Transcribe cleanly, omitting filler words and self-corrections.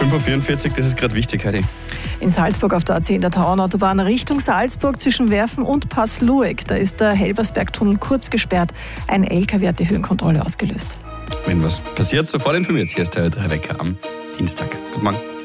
5:44 Uhr, das ist gerade wichtig, Heidi. In Salzburg auf der A10 der Tauernautobahn Richtung Salzburg zwischen Werfen und Passlueck. Da ist der Helbersbergtunnel kurz gesperrt. Ein LKW hat die Höhenkontrolle ausgelöst. Wenn was passiert, sofort informiert. Hier ist der 3 Wecker am Dienstag. Guten Morgen.